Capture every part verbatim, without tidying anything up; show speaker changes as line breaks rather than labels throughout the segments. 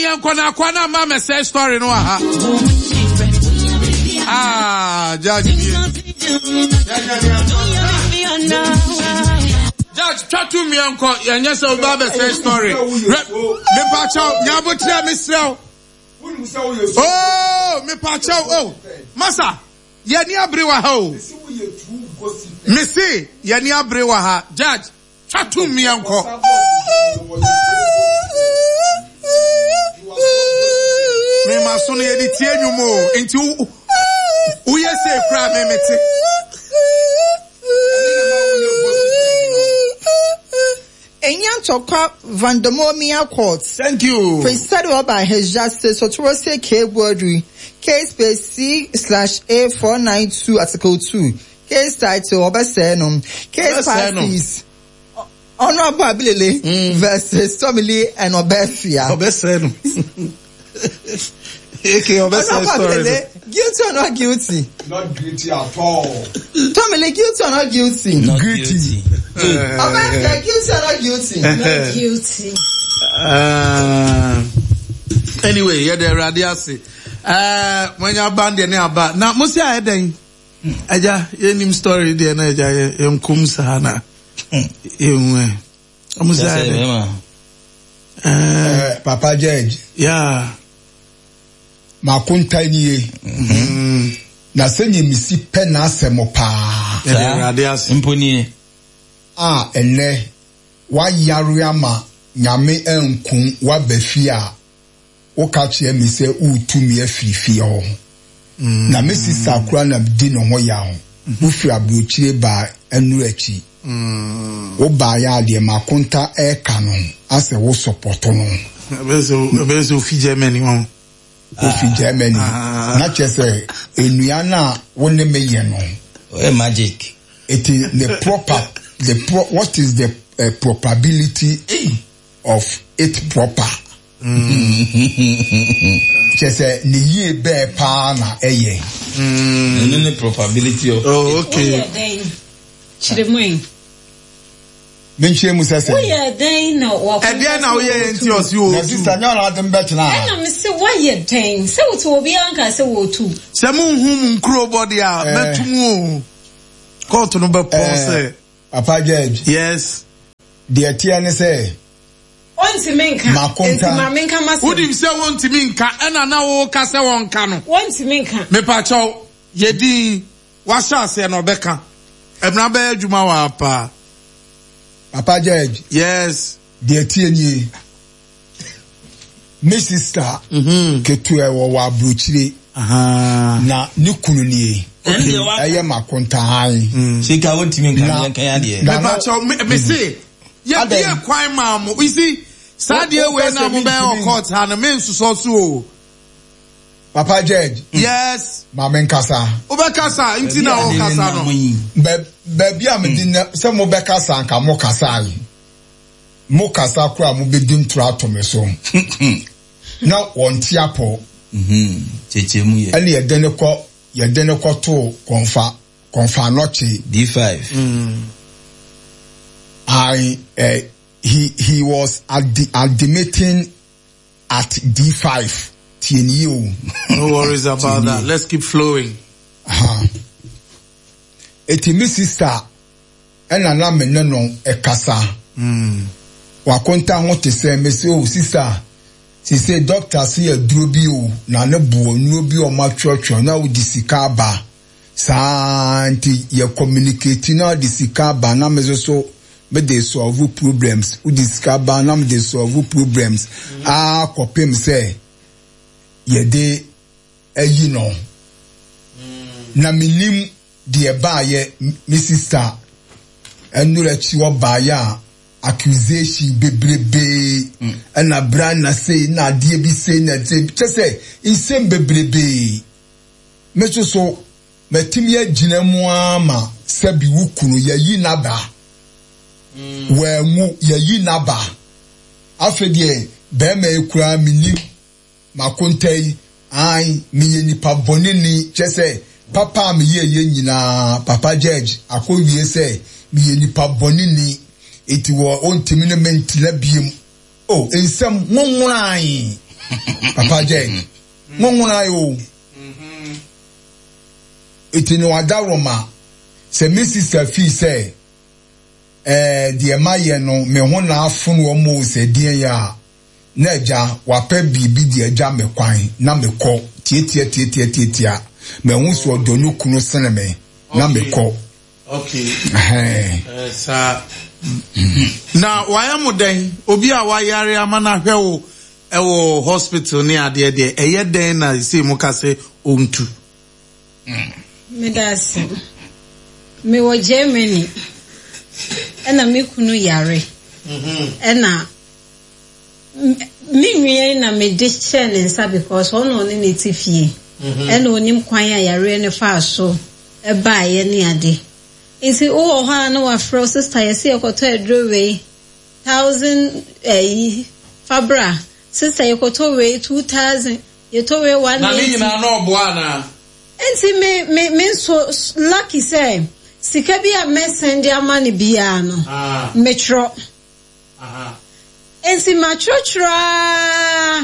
yanko na kwana mama say story no aha. Ah, Judge. Judge, chat to me yanko yanya say baba say story. Me pa chow nyabo tire me srew. Oh, me pa chow oh. Masa, yani abrewa ha o. Me say yani abrewa ha. Judge, chat to me yanko. Me maso no yedi tie nwumo enti wo ye say kra me mete
Enyan Toka Vandomomia Court.
Thank you.
Presided by His Justice Otorose K. Wardry. Case space C slash A four nine two Article two. Case title Obesenum. Case parties. Honorable Abilele mm. versus Tomili and Obefia.
Obesenum. Okay, Obefia.
Guilty or not guilty?
Not guilty at all.
Tomili, guilty or not guilty?
Not
guilty.
guilty.
Obefia, guilty or not guilty?
Not guilty.
Uh, anyway, yeah, the radiasi. Uh, when you're banned, you're about. Now, Musia, I think. Aja, your name story, dear Naja, Yum Kumsahana. Yum, Musia.
Papa Judge.
Yeah.
Makunta niye. Mhm. Na senye misi pe na asemo pa.
Ya radiasi.
Imponi.
Ah, ene wa yaru ama nyame enkun wa befia. O ka che mi se utumi afifia ho. Na mesi sakura na di no ho ya ho. Bu fi abrochire ba enu achi. Mm. O ba ya de makunta e kanu ase wo support no.
Abezo abezo fi Germany won.
Ofi Germany. Na chese enuana wonne meye no.
Oh, magic.
It is the proper the pro, what is the uh, probability of it proper? Chese ni ye be pa na eye.
Mm. No probability of.
Oh, okay.
Chidemwen.
Menche musa se.
Why dey na wo?
E dey na wo ye nti osi o.
Na sister nyala adem bet na.
E na me se why ye dey? Se wo to obi anka se wo tu.
Se mu hu nkro body a metumu. Court no be pause.
Papa Judge.
Yes.
The tia ne say.
Onti menka.
Makonta.
Ma menka ma se.
Wodi se wonti menka e na na wo ka se wonka no.
Onti menka.
Me pa chaw yedi wa sha se no beka. Ebna be adwuma wa pa.
Papa Judge.
Yes.
The tia ni. Me sister. Mhm. Ketu e wo wa brochire.
Aha.
Na ni kunu ni. Okay. Aye makonta hai.
Sika wonti menka yanka ya de.
Me pa chaw me say ye be kwan ma mo. You see, sadie we na mo be o court ha na me nsuso so o.
Papa Judge.
Yes.
Mamen kasa.
Obe kasa, inti na o kasa no.
Be be bia me din se mo be kasa anka mo kasa yi. Mo kasa kura mo be dim tra to me so. Na wonti apo.
Mhm. Cheche mu ye.
Ani ye dene ko ye dene ko to konfa konfa noche
D five.
Mm.
I uh, he he was at the admitting at D five.
No worries about that. Let's keep flowing.
Uh-huh. Eti mi sister ena na me no e kasa. Mm. Wa konta ho te se me se o sister. Si se doctor si e duro bi o na ne bo nu bi o ma twotwo na o di sika ba. Sa nti ye communicate na di sika ba na me so me dey solve problems. O di sika ba na me dey solve problems. Mm. Ah kopem se yede ayi no na minim de ba ye mi sister enura chi wo ba ya accusation bebrebe na bra na say na de bi say na say say insem bebrebe me so so metimi agina mu ama sabi wukunu yayi naba wa mu yayi naba afede be ma ekura minim makontai ai miye nipa bonini chese papa miye ye nyina Papa Judge akowie se miye nipa bonini eti wo ontimi ne mentila biem oh ensem nwonwan Papa J. Monguna yo. It in Wadaroma. Say Missus Safi say, eh, the Amaya no, me hona fun wo mo se dear ya. Neja, wape bibi the jam me quine, na me call, tietia tietia tietia. Me won't so donu kuno seneme, na me call.
Okay. Eh, sir. Now, why am I then? Obia, why are you mana hell? Ewo hospital ni ade de eye den na say mo ka say ontu.
Me das. Me wo Germany. Ena me kunu yare. Mhm. Ena me nwie na me de chain nsa because ono ne netifie. Mhm. Ena onim kwan ya yare ne fa so e ba ye ne ade. Isi o ha na wa fro sister ye say ekoto edrowe thousand eh fabra sister ekoto we two thousand ye to we one
na ni na no boa na
enti me me me so lucky say sika bia me send ya mani bia no ah metro aha enti ma chochra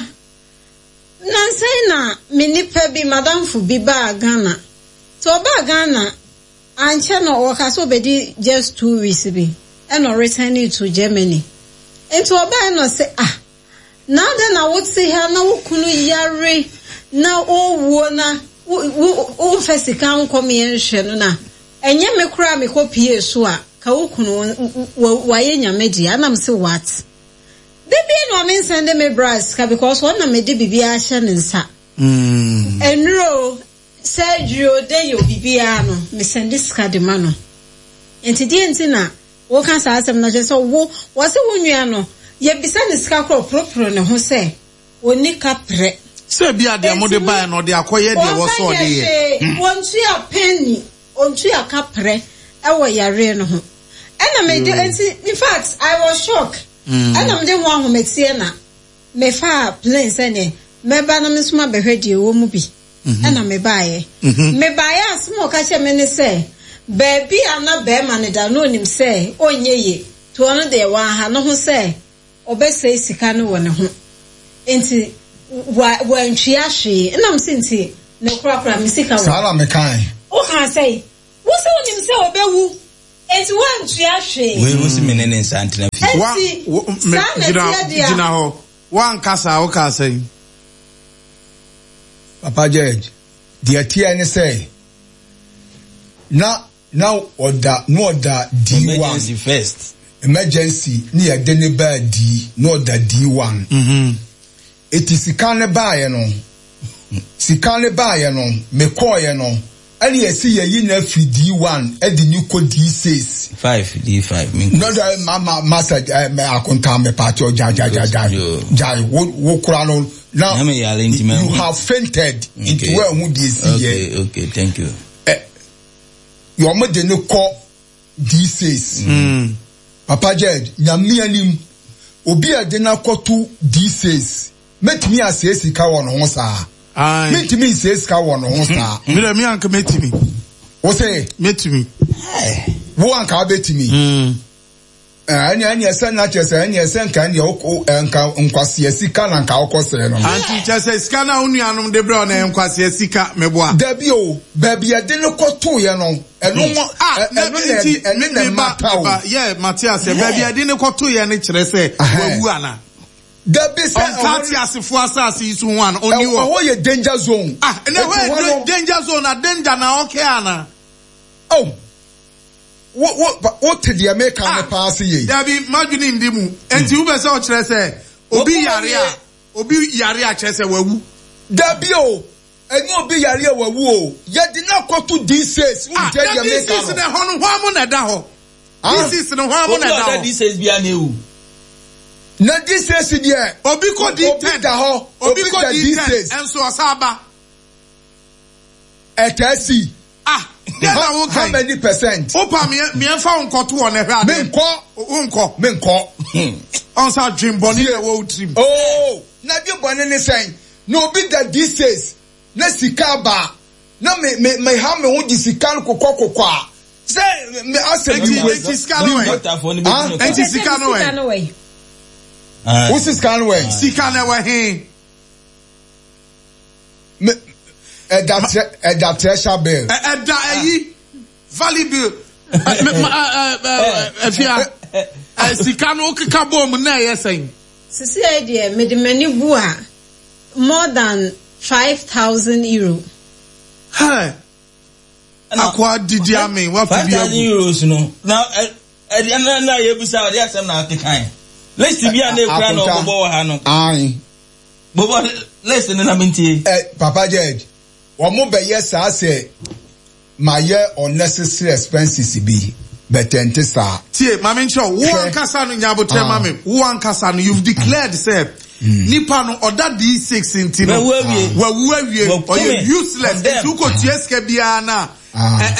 na say na me nipa bi madam fu bi ba Ghana to ba Ghana anche no wakaso bedi just two weeks bi and no returning to Germany enti oba no say ah now then I would say her na wukunu yare na owo na o fesika nkom ye nhwe no na enye me kura me kopie so a ka wukunu waye nyamedi anam say what they be no me send me bras ka because one na me de bibia hye ne nsa mm enro Sergio de yo bibia no me send this card ma no enti di enti na wo kan sa asem na je so wo wo se wo nwia no ye bisa ne sika kro propro ne ho se oni kapre
se bia de mo de ba no de akoye de wo so de ye
wontu ya penny ontu ya kapre e wo yare no ho ena me de enti in fact I was shocked ena me de ho ahometie na me fa plane se ne me ba na me suma behwedi wo mu bi ena me baaye me baaye asmo ka che me ne se baby ana be ma ne da no nim se onyeye to ono de wa ha no ho se obese sika no wo ne ho enti wa wa ntwi ahwe ena me senti ne kura kura me sika wo
sala me kan
o ha say wo se onim se obewu enti wa ntwi ahwe
we wo se me ne nsa antena fi
wa me gina ho wa nkasa o ka say
Papa George, the T N say now now order no order D one
emergency first
emergency near Deneba D no order D one. Mm-hmm. It is Sikane Baye no Sikane Baye no me call no and you see ye na free D one and the new code D six
five D five
no that mama master me akonta me party o ja ja ja ja ja wo wo kura no now you have fainted okay. Into where who they see
okay here. Okay, thank you.
Eh, your mother no call D six. Mm. Papa Jed, nyami anim obi ade na kotu D six. Met me as say sika won ho sa.
Ai.
Met me say sika won ho sa.
Me le me anka met me.
Wo say
met me.
Eh. Wo anka bet me. Mm. Ani ani esa na chese ani esa nka ni nka nkwase sika na nka okose no
anti chese sika na unuanum de bro na nkwase sika meboa
dabi o baby ade no koto ye no eno
ah eno na mata yeah Matthias baby ade ne koto ye ne kire se wawu ana
dabi se
on asefo asase isu one oni wo
wo ye danger zone
ah na we danger zone na danger na okay ana
oh what what what did the American ah, pass ye
there be madwini ndimu enti ube se o kire se obi yare a obi yare a kire se wawu
dabi o eni obi yare wawu o ye di na kotu D six u je the American
this is the hono ho amu na da ho this is the ho amu na da ho
this is bia na ewu
na D six there
obi ko D ten
da ho
obi ko D ten enso osaba
etasi
ah
how, how many percent?
Opa me me enfa unkoto on ehwa.
Me nko,
unko,
me nko.
Onsa dream boni e wo dream.
Oh, na bi boni ne say. No be that these days. Na sika ba. Na me me me ha me ho di sika kokko kokko. Say me ase
bi we sika no way.
Ah,
enti sika no way.
Ah. Who sika no way?
Sika na we he.
me ɛda ɛda treasure bill
ɛda ɛyi value bill ɛfia sika no keka bom na ɛyɛ sɛn
sisi ɛdeɛ mede m'ani bu a more than five thousand euro.
Hey. Akwa didi ame wa fi bi
five thousand euros no. Now e na na ye busa o dey asem na kekan. Let's be an e kra no bobo wa ha no.
Ai.
Bobo let's na mintie.
Eh Papa George. Wo mo be yes sa say my unnecessary expenses bi betente sa.
Tie mama ncho wo ankasa no nyabotre mama wo ankasa no you've declared say nipa no oda D six intino wa wu awie or you useless tu ko tieske bia na